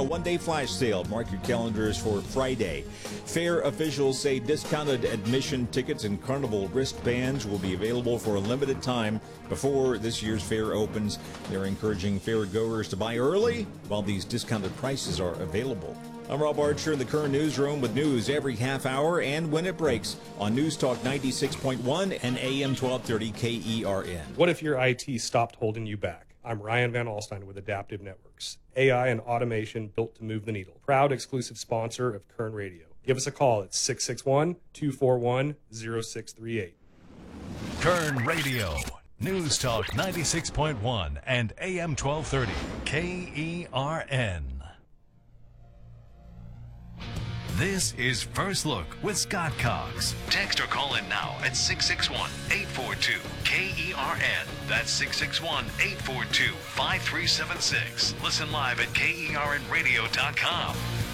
one-day flash sale. Mark your calendars for Friday. Fair officials say discounted admission tickets and carnival wristbands will be available for a limited time before this year's fair opens. They're encouraging fair goers to buy early while these discounted prices are available. I'm Rob Archer in the Kern Newsroom with news every half hour and when it breaks on News Talk 96.1 and AM 1230 KERN. What if your IT stopped holding you back? I'm Ryan Van Alstyne with Adaptive Networks, AI and automation built to move the needle. Proud exclusive sponsor of Kern Radio. Give us a call at 661-241-0638. Kern Radio, News Talk 96.1 and AM 1230 KERN. This is First Look with Scott Cox. Text or call in now at 661-842-KERN. That's 661-842-5376. Listen live at KERNradio.com.